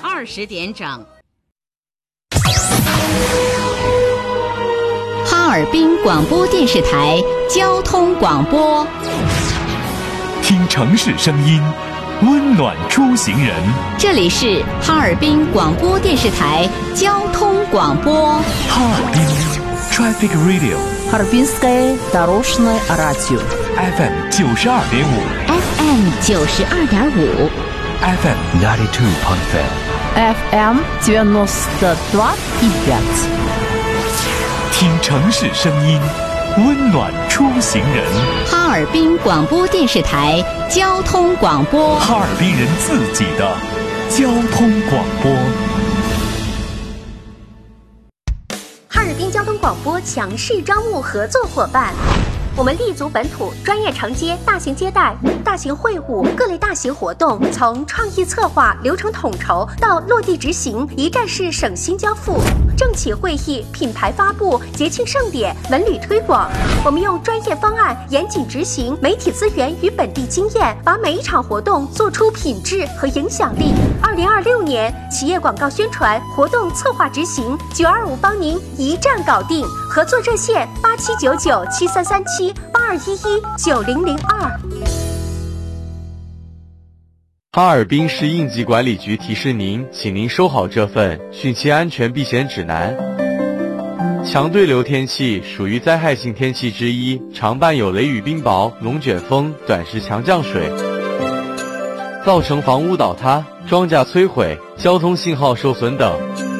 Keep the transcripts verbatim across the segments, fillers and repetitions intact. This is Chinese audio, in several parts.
二十点整。 哈尔滨广播电视台交通广播， 听城市声音，温暖出行人。 这里是哈尔滨广播电视台交通广播。 哈尔滨 Traffic Radio， Харбинское дорожное радио F M 九十二点五 F M 九十二点五 F M ninety two point five F M девяносто два и пять。 听城市声音，温暖出行人。 哈尔滨广播电视台交通广播， 哈尔滨人自己的交通广播。 哈尔滨交通广播强势招募合作伙伴。我们立足本土，专业承接大型接待、大型会晤、各类大型活动，从创意策划、流程统筹到落地执行，一站式省心交付。政企会议、品牌发布、节庆盛典、文旅推广，我们用专业方案、严谨执行、媒体资源与本地经验，把每一场活动做出品质和影响力。二零二六年企业广告宣传、活动策划执行，九二五帮您一站搞定。合作热线八七九九七三三七八二一一九零零二。 哈尔滨市应急管理局提示您，请您收好这份汛期安全避险指南。强对流天气属于灾害性天气之一，常伴有雷雨冰雹、龙卷风、短时强降水，造成房屋倒塌、庄稼摧毁、交通信号受损等。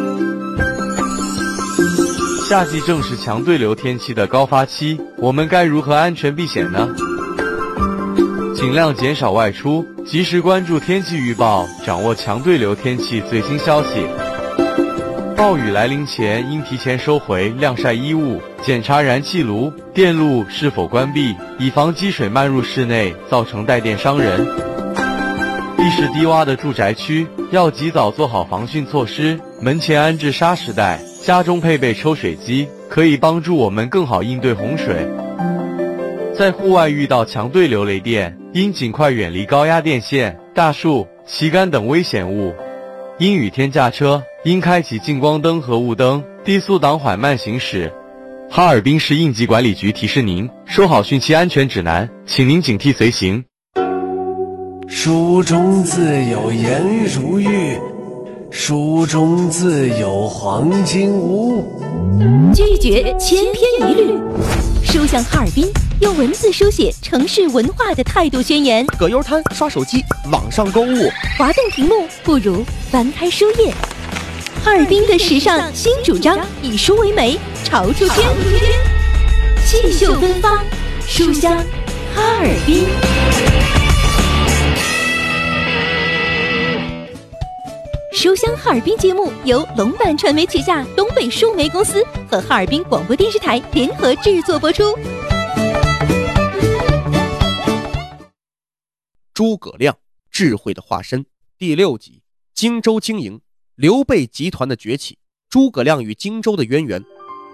夏季正是强对流天气的高发期，我们该如何安全避险呢？尽量减少外出，及时关注天气预报，掌握强对流天气最新消息。暴雨来临前，应提前收回晾晒衣物，检查燃气炉、电路是否关闭，以防积水漫入室内，造成带电伤人。地势低洼的住宅区要及早做好防汛措施，门前安置沙石带，家中配备抽水机，可以帮助我们更好应对洪水。在户外遇到强对流雷电，应尽快远离高压电线、大树、旗杆等危险物。阴雨天驾车，应开启近光灯和雾灯，低速档缓慢行驶。哈尔滨市应急管理局提示您，收好汛期安全指南，请您警惕随行。 书中自有颜如玉，书中自有黄金屋。 拒绝千篇一律，书香哈尔滨，用文字书写城市文化的态度宣言。 葛优瘫、刷手机、网上购物， 滑动屏幕不如翻开书页。哈尔滨的时尚新主张，以书为媒，潮出天，气秀芬芳，书香哈尔滨。书香哈尔滨节目由龙版传媒旗下东北数媒公司和哈尔滨广播电视台联合制作播出。 诸葛亮，智慧的化身，第六集，荆州经营，刘备集团的崛起，诸葛亮与荆州的渊源。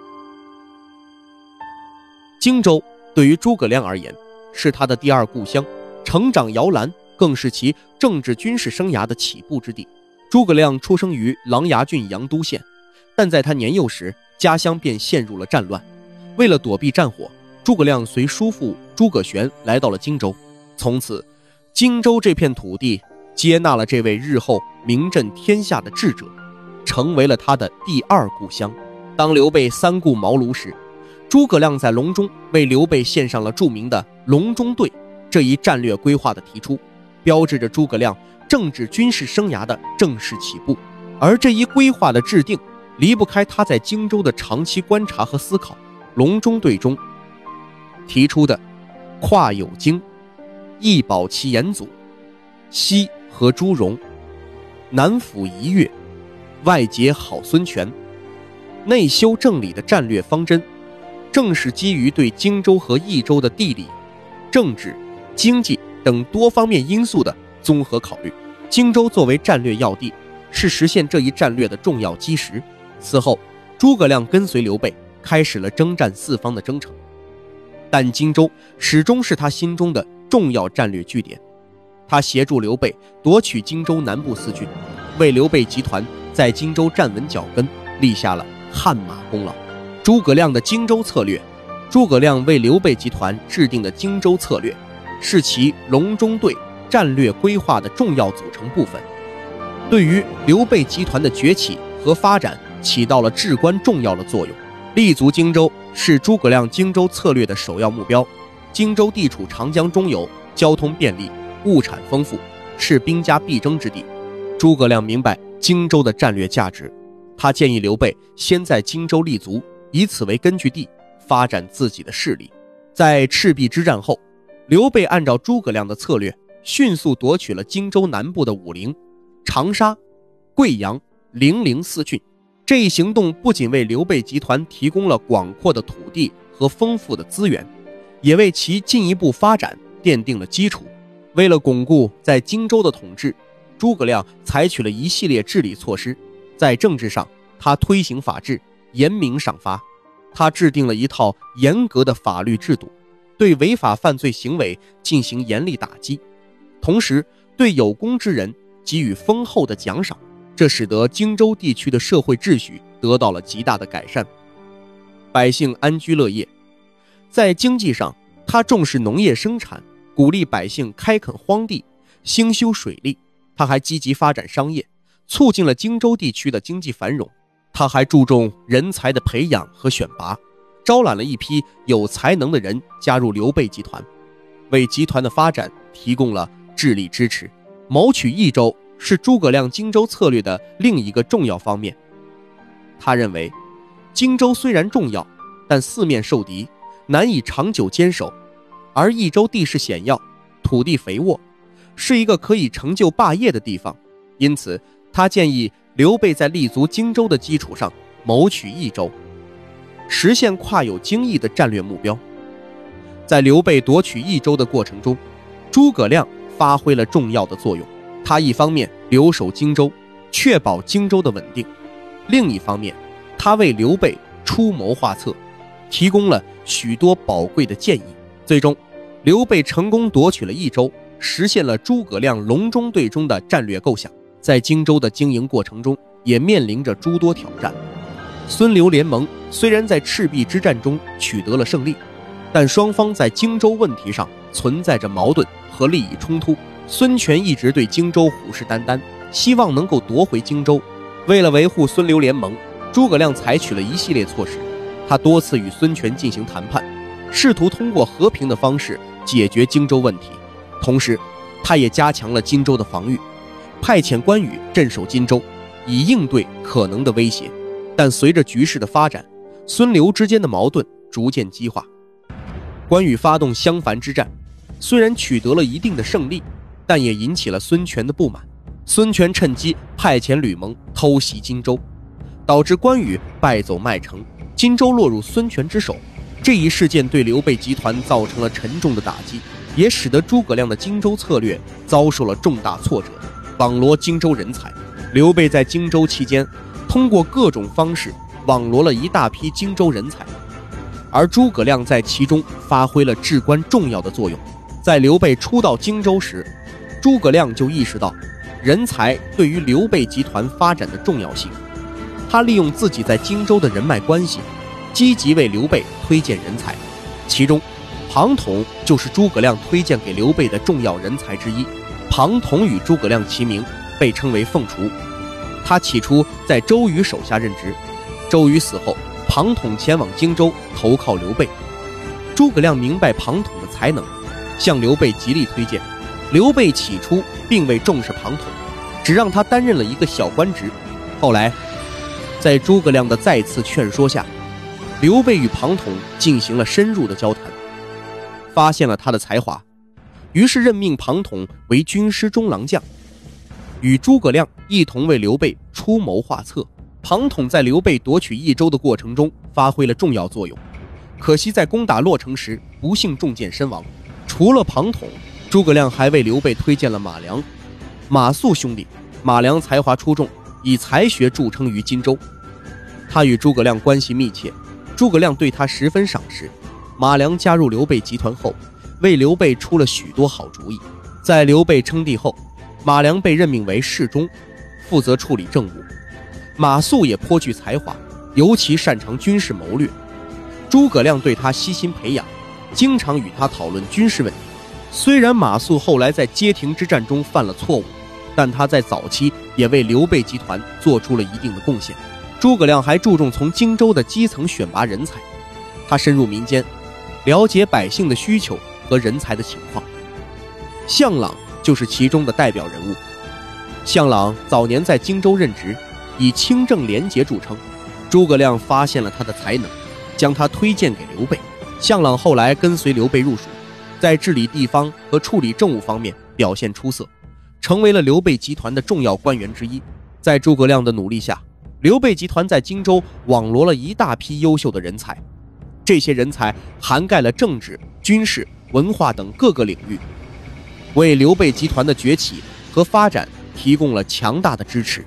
荆州对于诸葛亮而言是他的第二故乡，成长摇篮，更是其政治军事生涯的起步之地。诸葛亮出生于琅琊郡阳都县，但在他年幼时，家乡便陷入了战乱。为了躲避战火，诸葛亮随叔父诸葛玄来到了荆州。从此，荆州这片土地接纳了这位日后名震天下的智者，成为了他的第二故乡。当刘备三顾茅庐时，诸葛亮在隆中为刘备献上了著名的隆中对这一战略规划的提出，标志着诸葛亮政治军事生涯的正式起步。而这一规划的制定离不开他在荆州的长期观察和思考。隆中对中提出的跨有荆，一保其严阻，西和朱荣，南抚夷越，外结好孙权，内修正理的战略方针，正是基于对荆州和益州的地理、政治、经济等多方面因素的综合考虑。荆州作为战略要地，是实现这一战略的重要基石。此后，诸葛亮跟随刘备开始了征战四方的征程，但荆州始终是他心中的重要战略据点。他协助刘备夺取荆州南部四郡， 为刘备集团在荆州站稳脚跟立下了汗马功劳。诸葛亮的荆州策略，诸葛亮为刘备集团制定的荆州策略，是其隆中对战略规划的重要组成部分，对于刘备集团的崛起和发展起到了至关重要的作用。立足荆州是诸葛亮荆州策略的首要目标。荆州地处长江中游，交通便利，物产丰富，是兵家必争之地。诸葛亮明白荆州的战略价值，他建议刘备先在荆州立足，以此为根据地发展自己的势力。在赤壁之战后，刘备按照诸葛亮的策略，迅速夺取了荆州南部的武陵、长沙、贵阳、零陵四郡。这一行动不仅为刘备集团提供了广阔的土地和丰富的资源，也为其进一步发展奠定了基础。为了巩固在荆州的统治，诸葛亮采取了一系列治理措施。在政治上，他推行法治，严明赏罚。他制定了一套严格的法律制度，对违法犯罪行为进行严厉打击，同时对有功之人给予丰厚的奖赏，这使得荆州地区的社会秩序得到了极大的改善，百姓安居乐业。在经济上，他重视农业生产，鼓励百姓开垦荒地，兴修水利。他还积极发展商业，促进了荆州地区的经济繁荣。他还注重人才的培养和选拔，招揽了一批有才能的人加入刘备集团，为集团的发展提供了智力支持。谋取益州是诸葛亮荆州策略的另一个重要方面。他认为，荆州虽然重要，但四面受敌，难以长久坚守，而益州地势险要，土地肥沃，是一个可以成就霸业的地方。因此，他建议刘备在立足荆州的基础上谋取益州，实现跨有荆益的战略目标。在刘备夺取益州的过程中，诸葛亮发挥了重要的作用。他一方面留守荆州，确保荆州的稳定；另一方面，他为刘备出谋划策，提供了许多宝贵的建议。最终，刘备成功夺取了益州，实现了诸葛亮隆中对中的战略构想。在荆州的经营过程中，也面临着诸多挑战。孙刘联盟虽然在赤壁之战中取得了胜利，但双方在荆州问题上存在着矛盾和利益冲突。孙权一直对荆州虎视眈眈，希望能够夺回荆州。为了维护孙刘联盟，诸葛亮采取了一系列措施。他多次与孙权进行谈判，试图通过和平的方式解决荆州问题。同时，他也加强了荆州的防御，派遣关羽镇守荆州，以应对可能的威胁。但随着局势的发展，孙刘之间的矛盾逐渐激化。关羽发动襄樊之战，虽然取得了一定的胜利，但也引起了孙权的不满。孙权趁机派遣吕蒙偷袭荆州，导致关羽败走麦城，荆州落入孙权之手。这一事件对刘备集团造成了沉重的打击，也使得诸葛亮的荆州策略遭受了重大挫折。网罗荆州人才，刘备在荆州期间通过各种方式网罗了一大批荆州人才，而诸葛亮在其中发挥了至关重要的作用。在刘备初到荆州时，诸葛亮就意识到人才对于刘备集团发展的重要性。他利用自己在荆州的人脉关系，积极为刘备推荐人才，其中庞统就是诸葛亮推荐给刘备的重要人才之一。庞统与诸葛亮齐名，被称为凤雏。他起初在周瑜手下任职，周瑜死后，庞统前往荆州投靠刘备。诸葛亮明白庞统的才能，向刘备极力推荐。刘备起初并未重视庞统，只让他担任了一个小官职。后来在诸葛亮的再次劝说下，刘备与庞统进行了深入的交谈，发现了他的才华，于是任命庞统为军师中郎将，与诸葛亮一同为刘备出谋划策。庞统在刘备夺取益州的过程中发挥了重要作用，可惜在攻打洛城时不幸中箭身亡。除了庞统，诸葛亮还为刘备推荐了马良、马谡兄弟。马良才华出众，以才学著称于荆州。他与诸葛亮关系密切，诸葛亮对他十分赏识。马良加入刘备集团后，为刘备出了许多好主意。在刘备称帝后，马良被任命为侍中， 负责处理政务。马谡也颇具才华，尤其擅长军事谋略。诸葛亮对他悉心培养，经常与他讨论军事问题。虽然马谡后来在街亭之战中犯了错误，但他在早期也为刘备集团做出了一定的贡献。诸葛亮还注重从荆州的基层选拔人才，他深入民间，了解百姓的需求和人才的情况。项朗就是其中的代表人物。项朗早年在荆州任职，以清正廉洁著称。诸葛亮发现了他的才能，将他推荐给刘备。项朗后来跟随刘备入蜀，在治理地方和处理政务方面表现出色，成为了刘备集团的重要官员之一。在诸葛亮的努力下，刘备集团在荆州网罗了一大批优秀的人才，这些人才涵盖了政治、军事、文化等各个领域，为刘备集团的崛起和发展提供了强大的支持。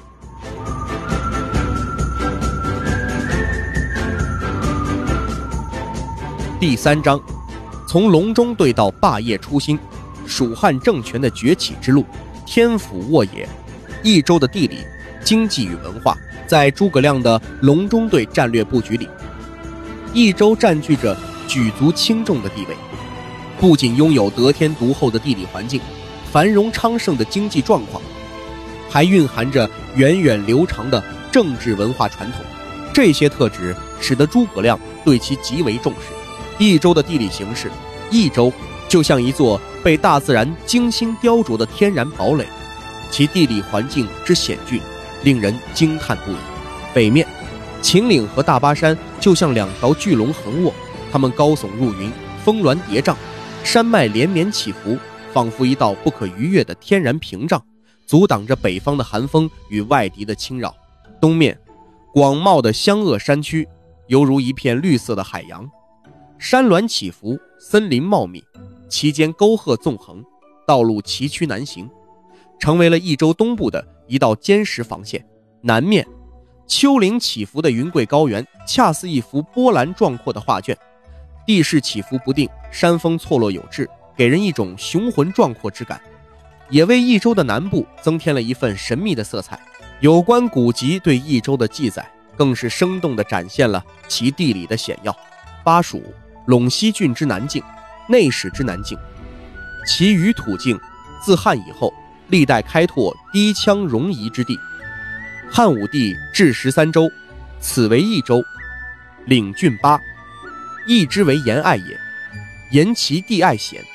第三章，从隆中对到霸业初兴，蜀汉政权的崛起之路，天府沃野。益州的地理、经济与文化，在诸葛亮的隆中对战略布局里，益州占据着举足轻重的地位。不仅拥有得天独厚的地理环境、繁荣昌盛的经济状况，还蕴含着源远流长的政治文化传统。这些特质使得诸葛亮对其极为重视。益州的地理形势，益州就像一座被大自然精心雕琢的天然堡垒，其地理环境之险峻，令人惊叹不已。北面，秦岭和大巴山就像两条巨龙横卧，它们高耸入云，峰峦叠嶂，山脉连绵起伏，仿佛一道不可逾越的天然屏障，阻挡着北方的寒风与外敌的侵扰。东面，广袤的湘鄂山区犹如一片绿色的海洋，山峦起伏，森林茂密，其间沟壑纵横，道路崎岖难行，成为了益州东部的一道坚实防线。南面，丘陵起伏的云贵高原恰似一幅波澜壮阔的画卷，地势起伏不定，山峰错落有致，给人一种雄浑壮阔之感，也为益州的南部增添了一份神秘的色彩。有关古籍对益州的记载更是生动地展现了其地理的险要。巴蜀、陇西郡之南境，内史之南境，其余土境自汉以后历代开拓低羌戎夷之地。汉武帝置十三州，此为益州，领郡八，益之为沿隘也。沿其地隘险，